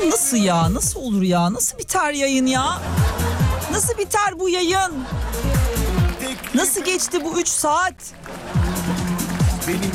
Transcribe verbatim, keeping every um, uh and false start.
Bu nasıl ya? Nasıl olur ya? Nasıl biter yayın ya? Nasıl biter bu yayın? Nasıl geçti bu üç saat?